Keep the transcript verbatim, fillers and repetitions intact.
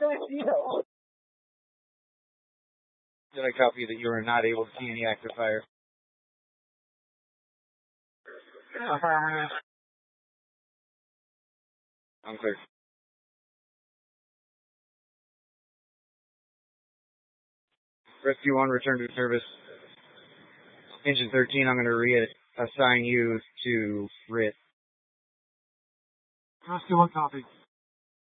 really see no. Did I copy that you were not able to see any active fire? Affirmative. I'm clear. Rescue one, return to service. Engine thirteen, I'm going to reassign you to R I T. Rescue one, copy.